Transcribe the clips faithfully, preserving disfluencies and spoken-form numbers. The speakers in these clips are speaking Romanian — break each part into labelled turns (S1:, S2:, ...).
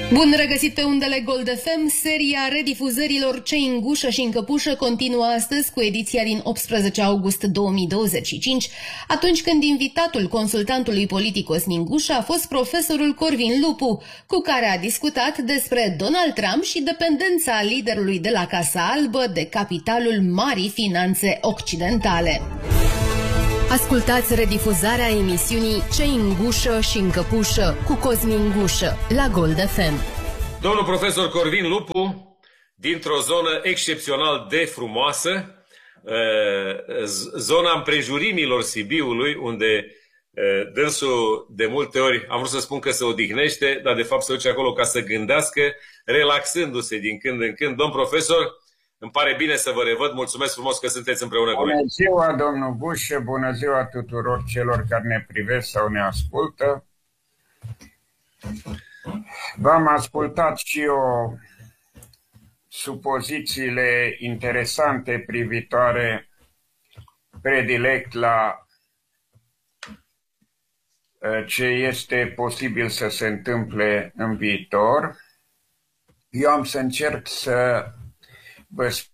S1: Bun regăsit pe undele Gold F M. Seria redifuzărilor Cei în gușă și în căpușă continuă astăzi cu ediția din optsprezece august două mii douăzeci și cinci, atunci când invitatul consultantului politic Cosmin Gușă a fost profesorul Corvin Lupu, cu care a discutat despre Donald Trump și dependența liderului de la Casa Albă de capitalul marii finanțe occidentale. Ascultați redifuzarea emisiunii Cei în gușă și în căpușă cu Cosmin Gușă la Gold F M.
S2: Domnul profesor Corvin Lupu, dintr-o zonă excepțional de frumoasă, zona împrejurimilor Sibiului, unde dânsul de multe ori, am vrut să spun că se odihnește, dar de fapt se duce acolo ca să gândească, relaxându-se din când în când. Domn profesor, îmi pare bine să vă revăd. Mulțumesc frumos că sunteți împreună cu noi.
S3: Bună ziua, domnul Gușă, bună ziua tuturor celor care ne privesc sau ne ascultă. V-am ascultat și eu supozițiile interesante privitoare predilect la ce este posibil să se întâmple în viitor. Eu am să încerc să vă spun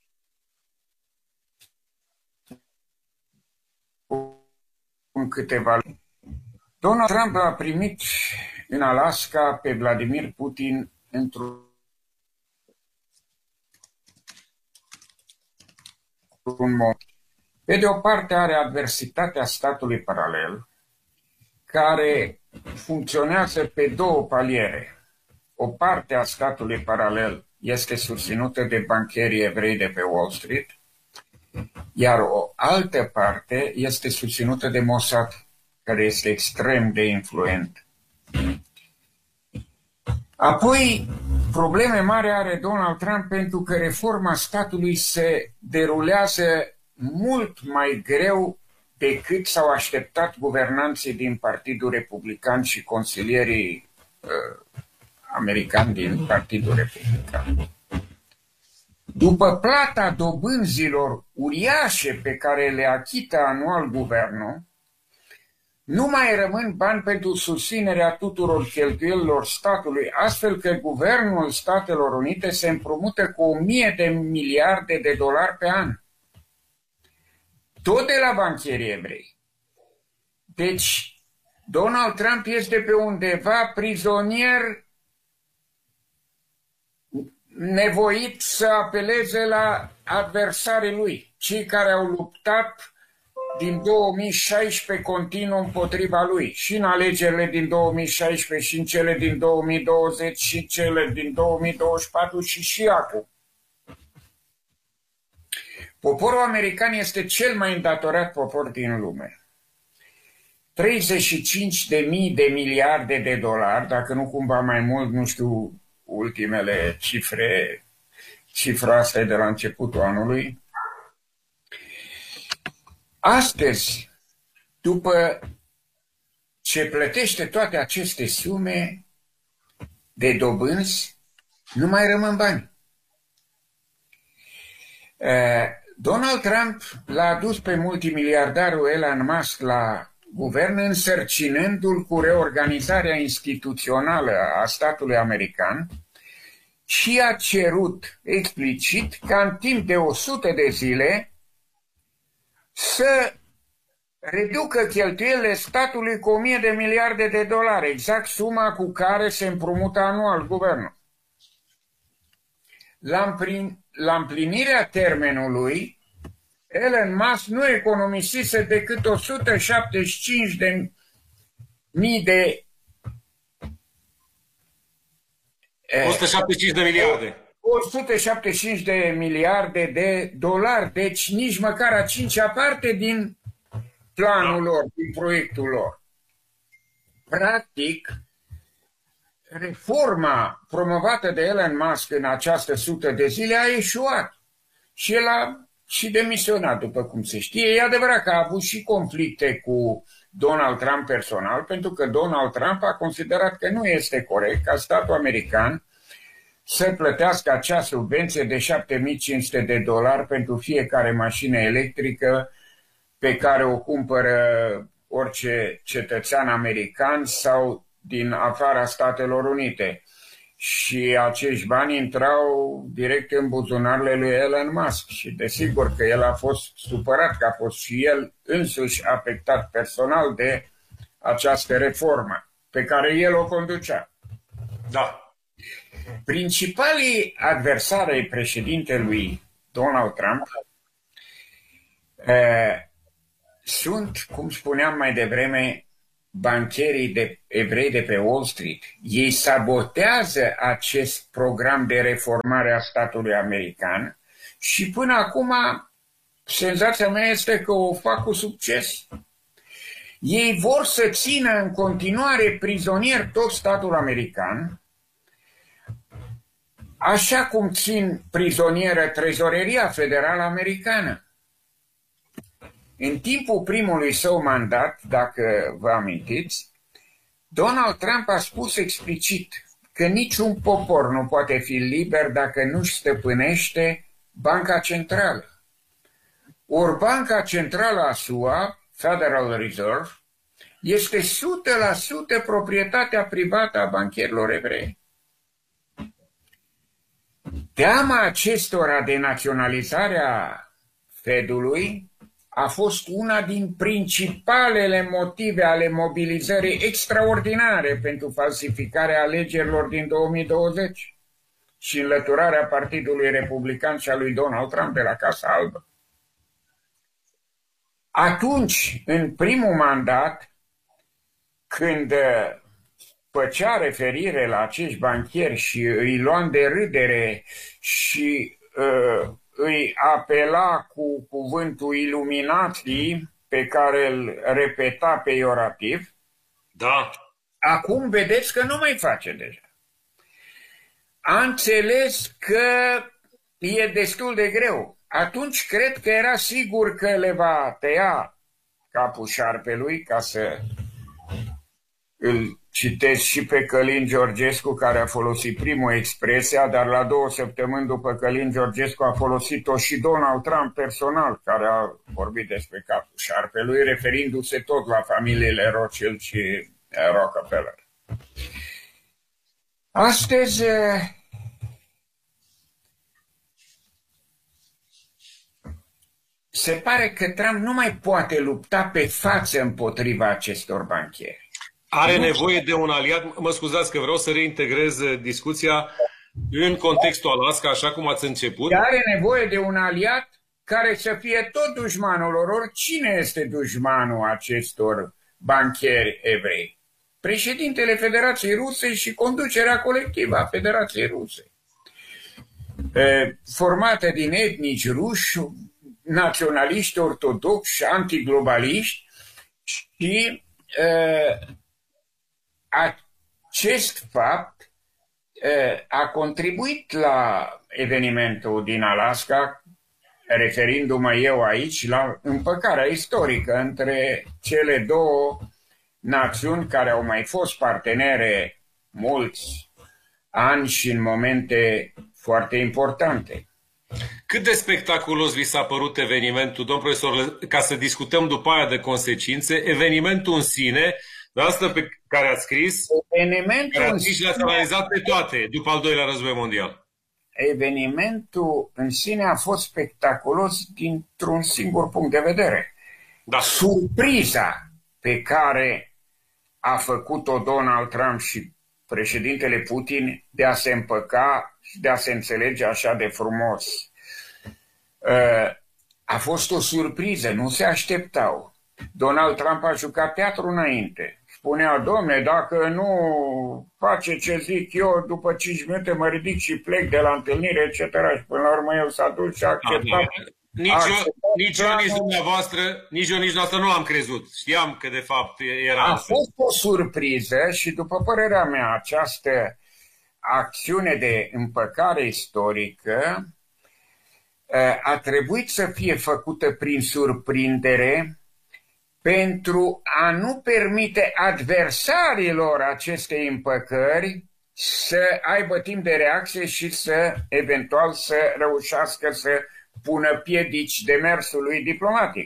S3: câteva. Donald Trump a primit în Alaska pe Vladimir Putin într-un moment. Pe de o parte are adversitatea statului paralel, care funcționează pe două paliere. O parte a statului paralel este susținută de bancherii evrei de pe Wall Street, iar o altă parte este susținută de Mossad, care este extrem de influent. Apoi, probleme mari are Donald Trump pentru că reforma statului se derulează mult mai greu decât s-au așteptat guvernanții din Partidul Republican și consilierii uh, americani din Partidul Republican. După plata dobânzilor uriașe pe care le achită anual guvernul, nu mai rămân bani pentru susținerea tuturor cheltuielilor statului, astfel că guvernul Statelor Unite se împrumută cu o mie de miliarde de dolari pe an. Tot de la bancherii evrei. Deci, Donald Trump este pe undeva prizonier, nevoit să apeleze la adversarii lui, cei care au luptat din două mii șaisprezece continuu împotriva lui, și în alegerile din două mii șaisprezece, și în cele din două mii douăzeci, și în cele din două mii douăzeci și patru, și și acum. Poporul american este cel mai îndatorat popor din lume. treizeci și cinci de mii de miliarde de dolari, dacă nu cumva mai mult, nu știu ultimele cifre, cifra asta e de la începutul anului. Astăzi, după ce plătește toate aceste sume de dobânzi, nu mai rămân bani. Donald Trump l-a adus pe multimiliardarul Elon Musk la guvern, însărcinându-l cu reorganizarea instituțională a statului american și a cerut explicit ca în timp de o sută de zile să reducă cheltuielile statului cu o mie de miliarde de dolari, exact suma cu care se împrumută anual guvernul. La împlinirea termenului, Elon Musk nu economisise decât o sută șaptezeci și cinci de mii de
S2: o sută șaptezeci și cinci de miliarde.
S3: o sută șaptezeci și cinci de miliarde de dolari, deci nici măcar a cincea parte din planul lor, din proiectul lor. Practic, reforma promovată de Elon Musk în această sută de zile a eșuat și el a și demisionat, după cum se știe. E adevărat că a avut și conflicte cu Donald Trump personal, pentru că Donald Trump a considerat că nu este corect ca statul american să plătească acea subvenție de șapte mii cinci sute de dolari pentru fiecare mașină electrică pe care o cumpără orice cetățean american sau din afara Statelor Unite. și acești bani intrau direct în buzunarele lui Elon Musk și desigur că el a fost supărat, că a fost și el însuși afectat personal de această reformă pe care el o conducea.
S2: Da.
S3: Principalii adversari ai președintelui Donald Trump uh, sunt, cum spuneam mai devreme, bancherii de, evrei de pe Wall Street. Ei sabotează acest program de reformare a statului american și până acum senzația mea este că o fac cu succes. Ei vor să țină în continuare prizonier tot statul american, așa cum țin prizonieră trezoreria federală americană. În timpul primului său mandat, dacă vă amintiți, Donald Trump a spus explicit că niciun popor nu poate fi liber dacă nu-și stăpânește Banca Centrală. Ori Banca Centrală a S U A, Federal Reserve, este o sută la sută proprietatea privată a bancherilor evrei. Teama acestora de naționalizarea Fedului a fost una din principalele motive ale mobilizării extraordinare pentru falsificarea alegerilor din două mii douăzeci și înlăturarea Partidului Republican și a lui Donald Trump de la Casa Albă. Atunci, în primul mandat, când făcea referire la acești banchieri și îi lua de râdere și uh, îi apela cu cuvântul iluminații pe care îl repeta peiorativ,
S2: da.
S3: Acum vedeți că nu mai face deja. A înțeles că e destul de greu. Atunci cred că era sigur că le va tăia capul șarpelui, ca să îl citesc și pe Călin Georgescu, care a folosit primul expresia, dar la două săptămâni după Călin Georgescu a folosit-o și Donald Trump personal, care a vorbit despre capul șarpelui, referindu-se tot la familiile Rothschild și Rockefeller. Astăzi se pare că Trump nu mai poate lupta pe față împotriva acestor banchieri.
S2: Are nevoie de un aliat. Mă scuzați că vreau să reintegrez discuția în contextul Alaska, așa cum ați început.
S3: Are nevoie de un aliat care să fie tot dușmanul lor. Oricine este dușmanul acestor banchieri evrei? Președintele Federației Ruse și conducerea colectivă a Federației Ruse, formată din etnici ruși, naționaliști ortodoxi, antiglobaliști și acest fapt a contribuit la evenimentul din Alaska, referindu-mă eu aici la împăcarea istorică între cele două națiuni care au mai fost partenere mulți ani și în momente foarte importante.
S2: Cât de spectaculos vi s-a părut evenimentul, domn profesor, ca să discutăm după aia de consecințe, evenimentul în sine, de asta pe care ați scris,
S3: evenimentul
S2: care ați le-ați analizat pe toate după al doilea război mondial?
S3: Evenimentul în sine a fost spectaculos dintr-un singur punct de vedere.
S2: Da.
S3: Surpriza pe care a făcut-o Donald Trump și președintele Putin de a se împăca și de a se înțelege așa de frumos. A fost o surpriză, nu se așteptau. Donald Trump a jucat teatru înainte. Spunea, domne, dacă nu face ce zic eu, după cinci minute mă ridic și plec de la întâlnire, et cetera. Și până la urmă el s-a dus și a acceptat.
S2: Nici eu, nici eu, nici dumneavoastră, nici eu, nici noastră nu am crezut. Știam că de fapt era...
S3: A fost o surpriză și după părerea mea această acțiune de împăcare istorică a trebuit să fie făcută prin surprindere pentru a nu permite adversarilor acestei împăcări să aibă timp de reacție și să eventual să reușească să pună piedici demersului diplomatic.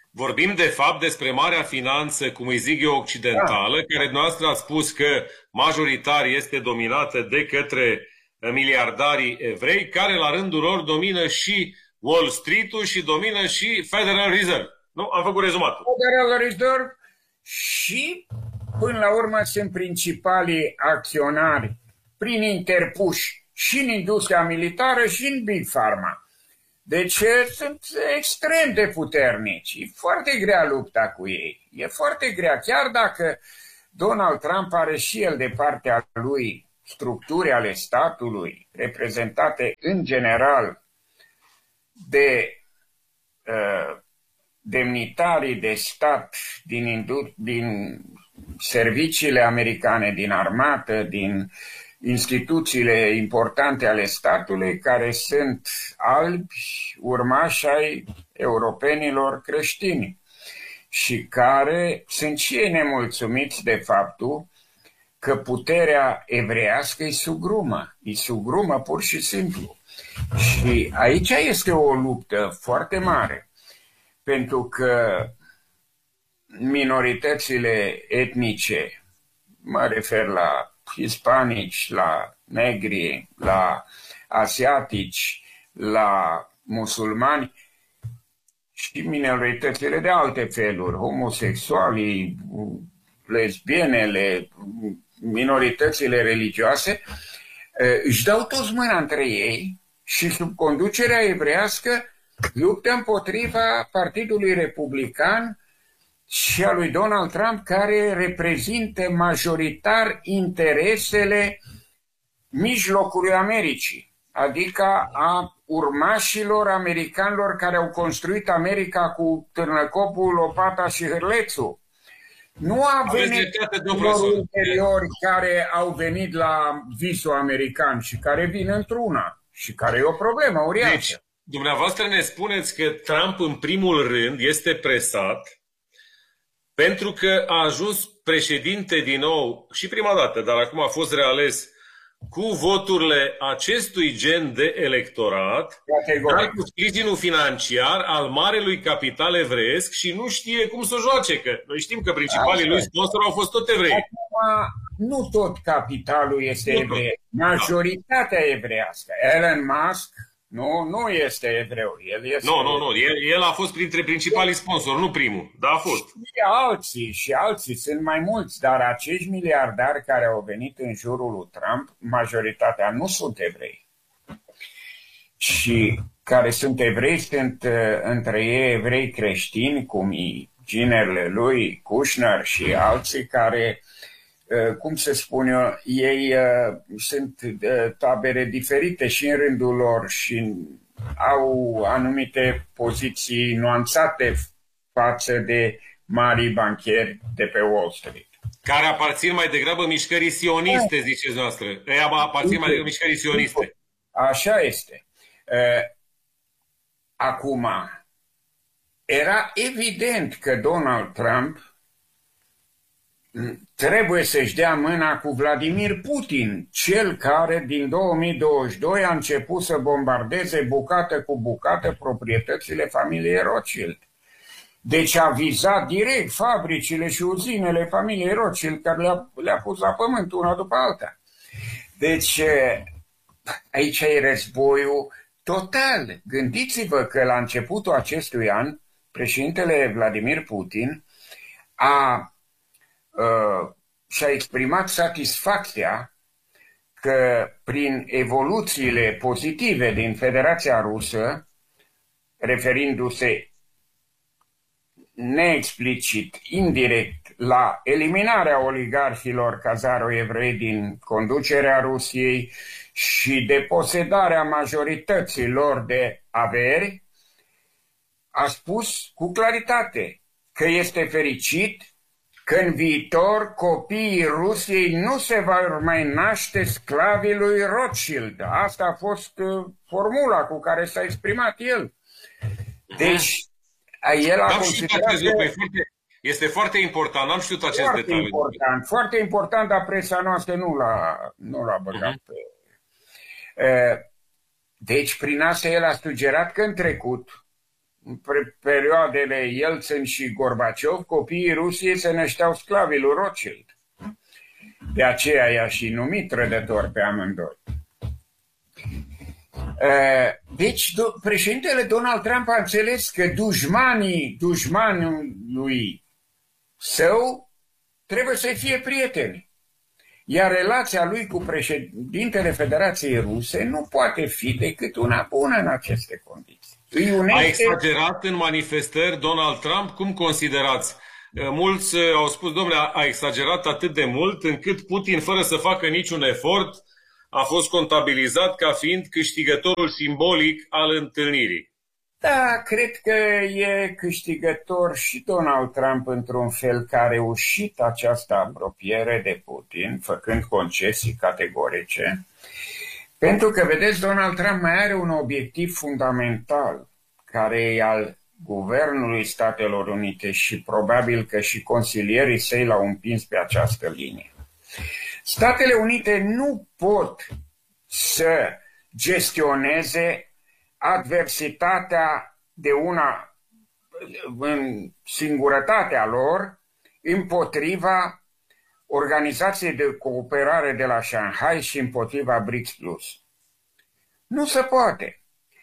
S2: Vorbim de fapt despre marea finanță, cum îi zic eu, occidentală, da, care dumneavoastră a spus că majoritar este dominată de către miliardarii evrei, care la rândul lor domină și Wall Street-ul și domină și Federal Reserve. Nu? Am făcut rezumatul.
S3: Federal Reserve și, până la urmă, sunt principalii acționari prin interpuși și în industria militară și în Big Pharma. Deci sunt extrem de puternici. E foarte grea lupta cu ei. E foarte grea. Chiar dacă Donald Trump are și el de partea lui structuri ale statului reprezentate în general de uh, demnitarii de stat din, din serviciile americane, din armată, din instituțiile importante ale statului, care sunt albi, urmași ai europenilor creștini și care sunt și ei nemulțumiți de faptul că puterea evreiască îi sugrumă, îi sugrumă pur și simplu. Și aici este o luptă foarte mare, pentru că minoritățile etnice, mă refer la hispanici, la negri, la asiatici, la musulmani și minoritățile de alte feluri, homosexualii, lesbienele, minoritățile religioase, își dau toți mâna între ei și sub conducerea evreiască luptă împotriva Partidului Republican și a lui Donald Trump, care reprezintă majoritar interesele mijlocului Americii, adică a urmașilor americanilor care au construit America cu târnăcopul, lopata și hârlețul. Nu a venit ulteriori care au venit la visul american și care vin într-una și care e o problemă uriașă.
S2: Deci, dumneavoastră ne spuneți că Trump în primul rând este presat pentru că a ajuns președinte din nou și prima dată, dar acum a fost reales cu voturile acestui gen de electorat, dar cu sprijinul financiar al marelui capital evreiesc și nu știe cum să o joace, că noi știm că principalii lui sponsori au fost tot evrei.
S3: Acum, nu tot capitalul este evrei, majoritatea evreiască. Elon Musk nu, nu este evreu. El este...
S2: Nu, nu, nu. El, el a fost printre principalii sponsori, nu primul, dar a fost.
S3: Și alții, și alții, sunt mai mulți, dar acești miliardari care au venit în jurul lui Trump, majoritatea nu sunt evrei. Și care sunt evrei, sunt uh, între ei evrei creștini, cum e ginerele lui, Kushner și alții care... cum să spun eu, ei uh, sunt uh, tabere diferite și în rândul lor și au anumite poziții nuanțate față de marii banchieri de pe Wall Street.
S2: Care aparțin mai degrabă mișcării sioniste, ziceți noastră. Ei aparțin mai degrabă mișcării sioniste.
S3: Așa este. Uh, acum, era evident că Donald Trump trebuie să-și dea mâna cu Vladimir Putin, cel care din două mii douăzeci și doi a început să bombardeze bucată cu bucată proprietățile familiei Rothschild. Deci a vizat direct fabricile și uzinele familiei Rothschild, care le-a, le-a pus la pământ una după alta. Deci aici e războiul total. Gândiți-vă că la începutul acestui an, președintele Vladimir Putin a Uh, și-a exprimat satisfacția că prin evoluțiile pozitive din Federația Rusă, referindu-se neexplicit, indirect, la eliminarea oligarhilor cazaro-evrei din conducerea Rusiei și deposedarea majorității lor de averi, a spus cu claritate că este fericit că în viitor copiii Rusiei nu se vor mai naște sclavii lui Rothschild. Asta a fost uh, formula cu care s-a exprimat el. Deci, el a considerat că...
S2: Este foarte important, n-am știut acest
S3: foarte
S2: detaliu.
S3: Important, foarte important, dar presa noastră nu l-a, nu l-a băgat. Uh-huh. Deci, prin asta el a sugerat că în trecut perioadele Yeltsin și Gorbaciov, copiii Rusiei se nășteau sclavii lui Rothschild. De aceea i-a și numit trădător pe amândoi. Deci, președintele Donald Trump a înțeles că dușmanii, dușmanii lui său trebuie să fie prieteni. Iar relația lui cu președintele Federației Ruse nu poate fi decât una bună în aceste condiții. Îi unește...
S2: A exagerat în manifestări Donald Trump? Cum considerați? Mulți au spus, domnule, a exagerat atât de mult încât Putin, fără să facă niciun efort, a fost contabilizat ca fiind câștigătorul simbolic al întâlnirii.
S3: Da, cred că e câștigător și Donald Trump într-un fel, că a reușit această apropiere de Putin, făcând concesii categorice. Pentru că, vedeți, Donald Trump mai are un obiectiv fundamental, care e al Guvernului Statelor Unite și probabil că și consilierii săi l-au împins pe această linie. Statele Unite nu pot să gestioneze adversitatea de una în singurătatea lor împotriva Organizației de Cooperare de la Shanghai și împotriva BRICS Plus. Nu se poate.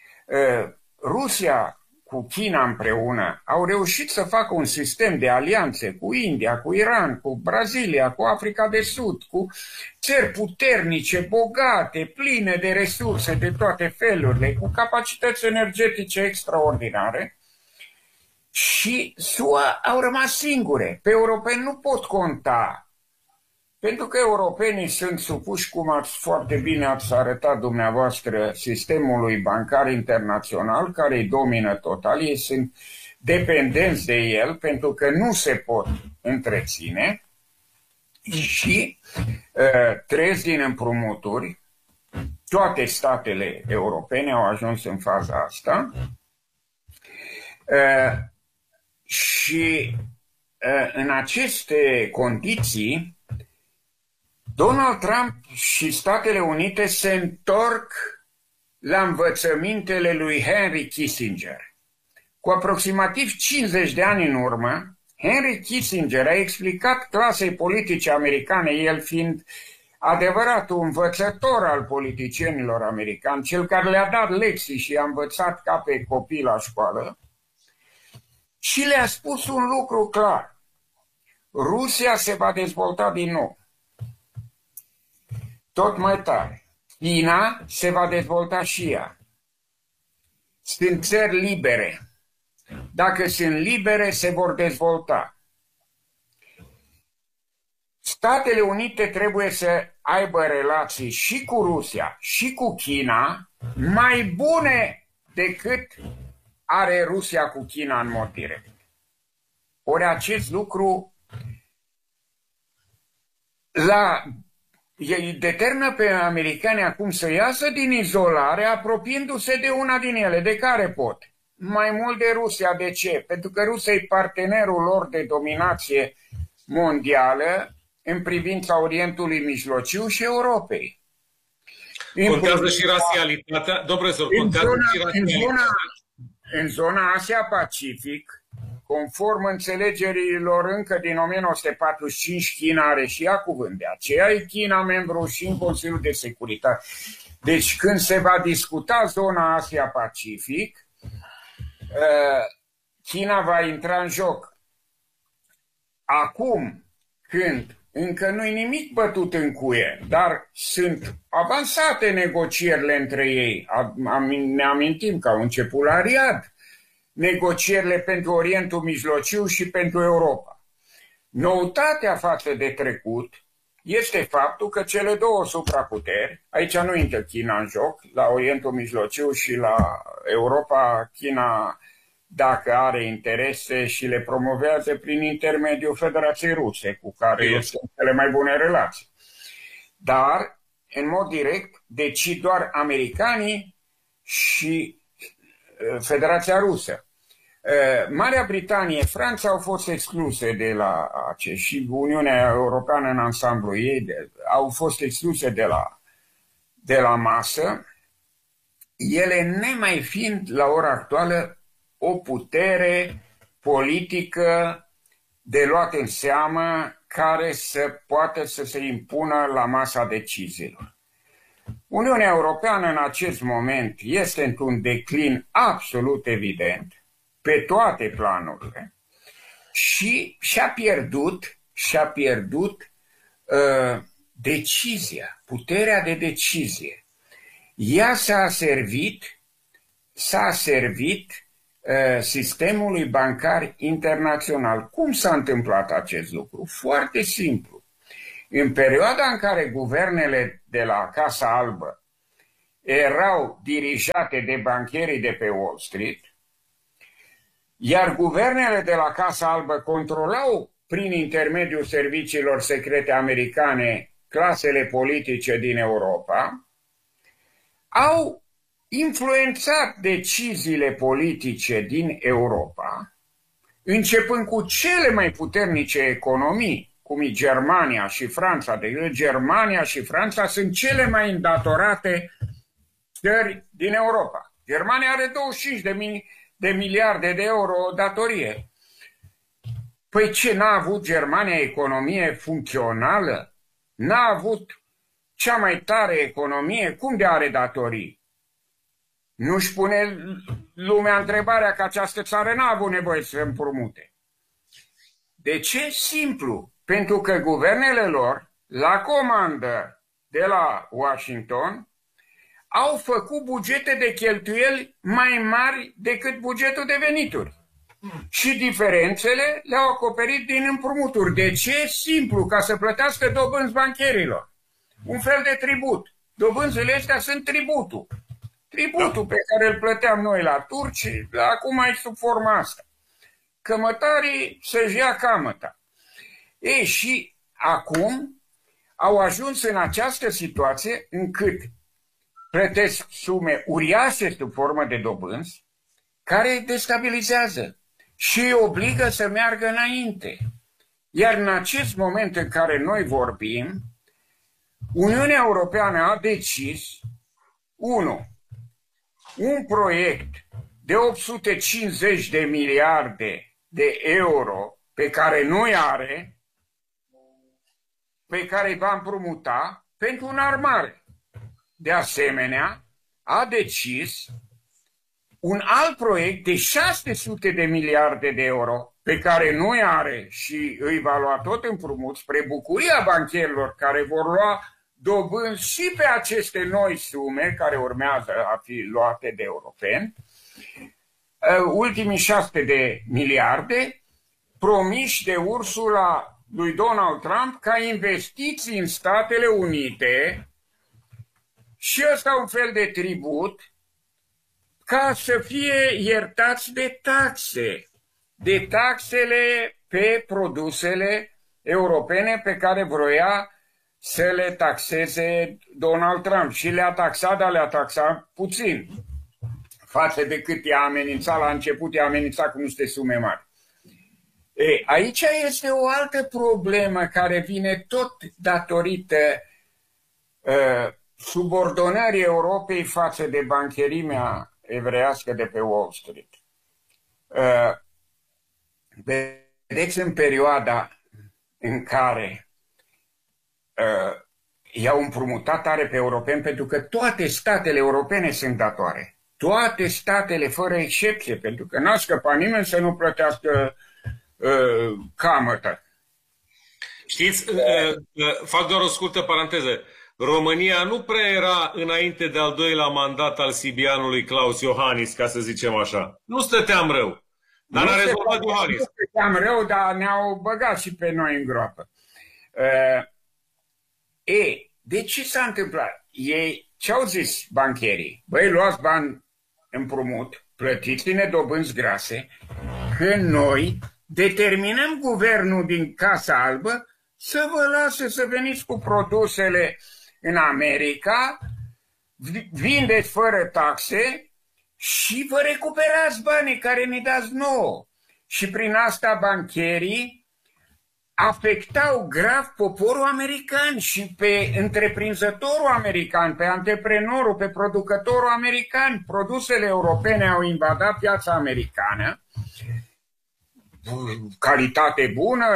S3: Rusia cu China împreună au reușit să facă un sistem de alianțe cu India, cu Iran, cu Brazilia, cu Africa de Sud, cu țări puternice, bogate, pline de resurse de toate felurile, cu capacități energetice extraordinare. Și S U A au rămas singure. Pe europeni nu pot conta. Pentru că europenii sunt supuși, cum ați foarte bine ați arătat dumneavoastră, sistemului bancar internațional, care îi domină total. Ei sunt dependenți de el pentru că nu se pot întreține și uh, trăiesc din împrumuturi. Toate statele europene au ajuns în faza asta. Uh, și uh, în aceste condiții, Donald Trump și Statele Unite se întorc la învățămintele lui Henry Kissinger. Cu aproximativ cincizeci de ani în urmă, Henry Kissinger a explicat clasei politice americane, el fiind adevăratul învățător al politicienilor americani, cel care le-a dat lecții și i-a învățat ca pe copii la școală, și le-a spus un lucru clar. Rusia se va dezvolta din nou. Tot mai tare. China se va dezvolta și ea. Sunt țări libere. Dacă sunt libere, se vor dezvolta. Statele Unite trebuie să aibă relații și cu Rusia și cu China mai bune decât are Rusia cu China în mod direct. Ori acest lucru la... îi determină pe americani acum să iasă din izolare, apropiindu-se de una din ele. De care pot? Mai mult de Rusia. De ce? Pentru că Rusia e partenerul lor de dominație mondială în privința Orientului Mijlociu și Europei.
S2: Contează și rasialitatea? Domnul profesor, contează și rasialitatea?
S3: În zona, în zona Asia-Pacific, conform înțelegerilor încă din o mie nouă sute patruzeci și cinci, China are și ea cuvânt. De aceea e China membru și în Consiliul de Securitate. Deci când se va discuta zona Asia-Pacific, China va intra în joc. Acum, când încă nu-i nimic bătut în cuie, dar sunt avansate negocierile între ei, ne amintim că au început la Riad, negocierile pentru Orientul Mijlociu și pentru Europa. Noutatea față de trecut este faptul că cele două supraputeri, aici nu intră China în joc, la Orientul Mijlociu și la Europa, China, dacă are interese și le promovează prin intermediul Federației Ruse, cu care este cele mai bune relații. Dar, în mod direct, decid doar americanii și Federația Rusă. Marea Britanie, Franța au fost excluse de la acest și Uniunea Europeană în ansamblu ei de, au fost excluse de la, de la masă, ele nemai fiind la ora actuală o putere politică de luat în seamă care să poată să se impună la masa deciziilor. Uniunea Europeană în acest moment este într-un declin absolut evident pe toate planurile și și-a pierdut, și-a pierdut uh, decizia, puterea de decizie. Ea s-a servit, s-a servit uh, sistemului bancar internațional. Cum s-a întâmplat acest lucru? Foarte simplu. În perioada în care guvernele de la Casa Albă erau dirijate de bancherii de pe Wall Street, iar guvernele de la Casa Albă controlau prin intermediul serviciilor secrete americane clasele politice din Europa, au influențat deciziile politice din Europa, începând cu cele mai puternice economii, cum e Germania și Franța. De exemplu, Germania și Franța sunt cele mai îndatorate țări din Europa. Germania are douăzeci și cinci de, mii de miliarde de euro datorie. Păi ce, n-a avut Germania economie funcțională? N-a avut cea mai tare economie? Cum de are datorii? Nu-și pune lumea întrebarea că această țară n-a avut nevoie să împrumute. De ce? Simplu. Pentru că guvernele lor, la comandă de la Washington, au făcut bugete de cheltuieli mai mari decât bugetul de venituri. Și diferențele le-au acoperit din împrumuturi. De ce? Simplu, ca să plătească dobânzi bancherilor. Un fel de tribut. Dobânzile astea sunt tributul. Tributul pe care îl plăteam noi la turci, acum e sub forma asta. Cămătarii să-și ia camăta. Ei, și acum au ajuns în această situație încât plătesc sume uriașe sub formă de dobânzi, care destabilizează și îi obligă să meargă înainte. Iar în acest moment în care noi vorbim, Uniunea Europeană a decis, unu, un proiect de opt sute cincizeci de miliarde de euro pe care nu are, pe care îi va împrumuta pentru înarmare. De asemenea, a decis un alt proiect de șase sute de miliarde de euro pe care nu are și îi va lua tot împrumut spre bucuria bancherilor care vor lua dobânzi și pe aceste noi sume care urmează a fi luate de europeni, ultimii șase de miliarde promiși de Ursula lui Donald Trump ca investiții în Statele Unite și ăsta un fel de tribut ca să fie iertați de taxe, de taxele pe produsele europene pe care vroia să le taxeze Donald Trump. Și le-a taxat, dar le-a taxat puțin față de cât i-a amenințat la început, i-a amenințat cu niște sume mari. E, aici este o altă problemă care vine tot datorită uh, subordonării Europei față de bancherimea evreiască de pe Wall Street. Uh, vedeți, în perioada în care uh, i-au împrumutat tare pe europeni, pentru că toate statele europene sunt datoare. Toate statele, fără excepție, pentru că n-a scăpat nimeni să nu plătească uh, camătă.
S2: Știți, uh, uh, fac doar o scurtă paranteză. România nu prea era înainte de al doilea mandat al sibianului Klaus Iohannis, ca să zicem așa. Nu stăteam rău, dar n-a rezolvat Iohannis.
S3: Nu stăteam rău, dar ne-au băgat și pe noi în groapă. Uh, e, de ce s-a întâmplat? Ei ce-au zis bancherii? Băi, luați bani împrumut, plătiți-ne dobânzi grase, că noi determinăm guvernul din Casa Albă să vă lasă să veniți cu produsele în America, vindeți fără taxe și vă recuperați banii care ne dați nouă. Și prin asta bancherii afectau grav poporul american și pe întreprinzătorul american, pe antreprenorul, pe producătorul american. Produsele europene au invadat piața americană, calitate bună,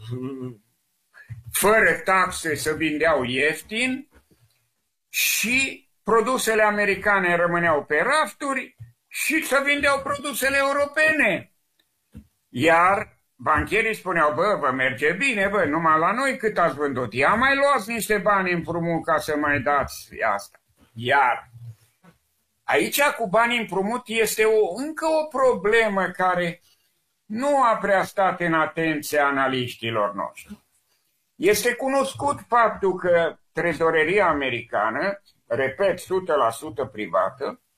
S3: fără taxe, se vindeau ieftin și produsele americane rămâneau pe rafturi și se vindeau produsele europene. Iar bancherii spuneau, bă, vă merge bine, bă, numai la noi cât ați vândut. Ia mai luați niște bani împrumut ca să mai dați asta. Iar aici cu banii împrumut este o, încă o problemă care nu a prea stat în atenția analiștilor noștri. Este cunoscut faptul că trezoreria americană, repet, o sută la sută privată,